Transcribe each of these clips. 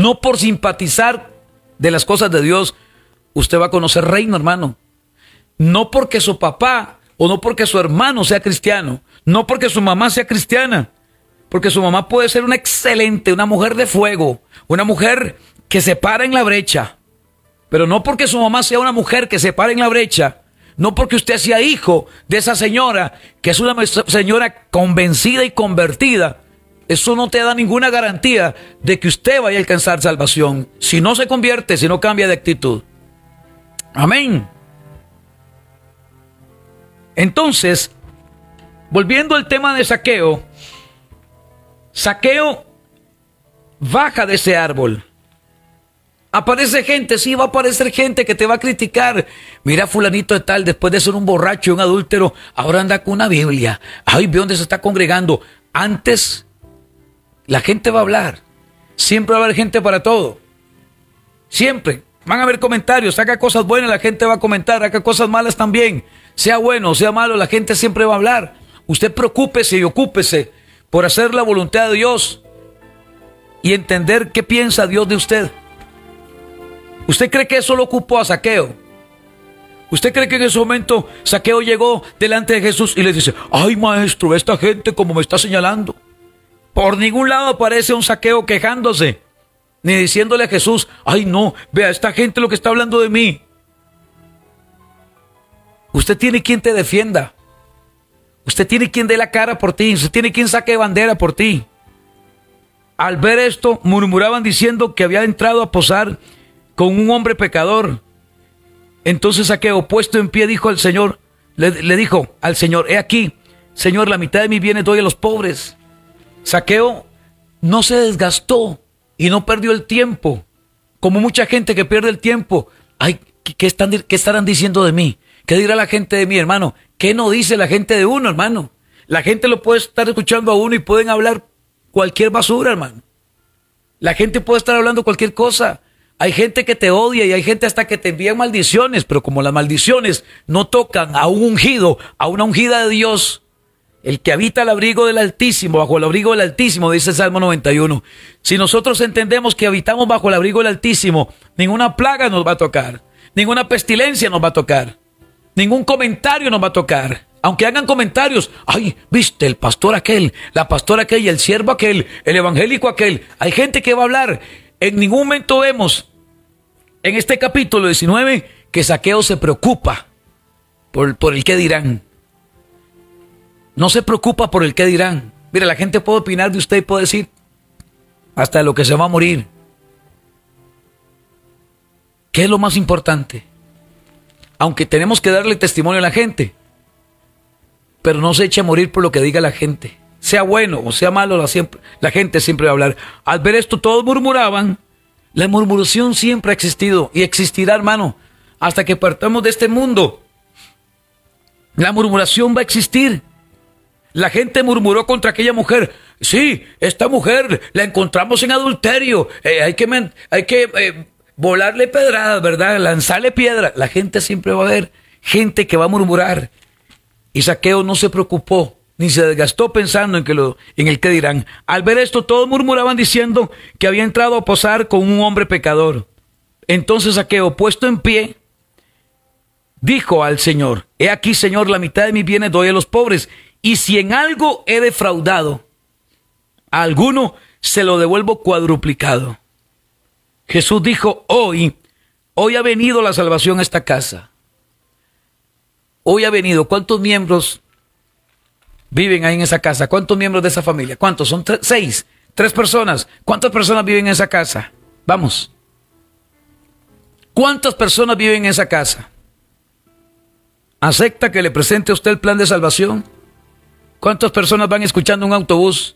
No por simpatizar de las cosas de Dios, usted va a conocer reino, hermano. No porque su papá o no porque su hermano sea cristiano, no porque su mamá sea cristiana, porque su mamá puede ser una excelente, una mujer de fuego, una mujer que se para en la brecha, pero no porque su mamá sea una mujer que se para en la brecha, no porque usted sea hijo de esa señora, que es una señora convencida y convertida, eso no te da ninguna garantía de que usted vaya a alcanzar salvación, si no se convierte, si no cambia de actitud. Amén. Entonces, volviendo al tema de Zaqueo, Zaqueo baja de ese árbol. Aparece gente, sí, va a aparecer gente que te va a criticar. Mira, fulanito de tal, después de ser un borracho y un adúltero, ahora anda con una Biblia. Ay, ve dónde se está congregando. Antes, la gente va a hablar. Siempre va a haber gente para todo. Siempre. Van a haber comentarios. Haga cosas buenas, la gente va a comentar. Haga cosas malas también. Sea bueno o sea malo, la gente siempre va a hablar. Usted preocúpese y ocúpese por hacer la voluntad de Dios y entender qué piensa Dios de usted. ¿Usted cree que eso lo ocupó a Zaqueo? ¿Usted cree que en ese momento Zaqueo llegó delante de Jesús y le dice: ay, maestro, esta gente como me está señalando? Por ningún lado aparece un Zaqueo quejándose, ni diciéndole a Jesús: ay, no, vea, esta gente lo que está hablando de mí. Usted tiene quien te defienda. Usted tiene quien dé la cara por ti. Usted tiene quien saque bandera por ti. Al ver esto, murmuraban diciendo que había entrado a posar con un hombre pecador. Entonces Zaqueo, puesto en pie, dijo al Señor, le dijo al Señor: he aquí, Señor, la mitad de mis bienes doy a los pobres. Zaqueo no se desgastó y no perdió el tiempo, como mucha gente que pierde el tiempo. Ay, ¿qué estarán diciendo de mí? ¿Qué dirá la gente de mí, hermano? ¿Qué no dice la gente de uno, hermano? La gente lo puede estar escuchando a uno y pueden hablar cualquier basura, hermano. La gente puede estar hablando cualquier cosa. Hay gente que te odia y hay gente hasta que te envía maldiciones, pero como las maldiciones no tocan a un ungido, a una ungida de Dios, el que habita al abrigo del Altísimo, bajo el abrigo del Altísimo, dice el Salmo 91. Si nosotros entendemos que habitamos bajo el abrigo del Altísimo, ninguna plaga nos va a tocar, ninguna pestilencia nos va a tocar. Ningún comentario nos va a tocar. Aunque hagan comentarios: ay, viste, el pastor aquel, la pastora aquella, el siervo aquel, el evangélico aquel. Hay gente que va a hablar. En ningún momento vemos en este capítulo 19 que Zaqueo se preocupa por el qué dirán. No se preocupa por el qué dirán. Mira, la gente puede opinar de usted y puede decir hasta de lo que se va a morir. ¿Qué es lo más importante? Aunque tenemos que darle testimonio a la gente, pero no se eche a morir por lo que diga la gente. Sea bueno o sea malo, la gente siempre va a hablar. Al ver esto, todos murmuraban. La murmuración siempre ha existido y existirá, hermano, hasta que partamos de este mundo. La murmuración va a existir. La gente murmuró contra aquella mujer. Sí, esta mujer la encontramos en adulterio. Hay que volarle pedradas, ¿verdad? Lanzarle piedras. La gente siempre va a haber gente que va a murmurar. Y Zaqueo no se preocupó, ni se desgastó pensando en el que dirán. Al ver esto, todos murmuraban diciendo que había entrado a posar con un hombre pecador. Entonces Zaqueo, puesto en pie, dijo al Señor: he aquí, Señor, la mitad de mis bienes doy a los pobres, y si en algo he defraudado a alguno, se lo devuelvo cuadruplicado. Jesús dijo: hoy ha venido la salvación a esta casa. Hoy ha venido. ¿Cuántos miembros viven ahí en esa casa? ¿Cuántos miembros de esa familia? ¿Cuántos? Son 6. 3 personas. ¿Cuántas personas viven en esa casa? Vamos. ¿Cuántas personas viven en esa casa? ¿Acepta que le presente a usted el plan de salvación? ¿Cuántas personas van escuchando un autobús?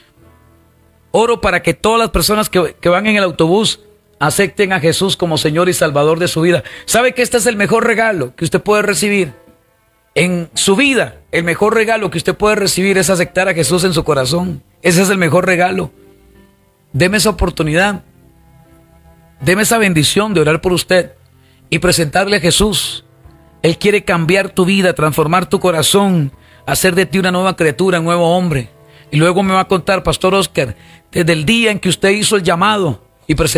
Oro para que todas las personas que van en el autobús acepten a Jesús como Señor y Salvador de su vida. ¿Sabe que este es el mejor regalo que usted puede recibir en su vida? El mejor regalo que usted puede recibir es aceptar a Jesús en su corazón. Ese es el mejor regalo. Deme esa oportunidad. Deme esa bendición de orar por usted y presentarle a Jesús. Él quiere cambiar tu vida, transformar tu corazón, hacer de ti una nueva criatura, un nuevo hombre. Y luego me va a contar, Pastor Oscar, desde el día en que usted hizo el llamado y presentó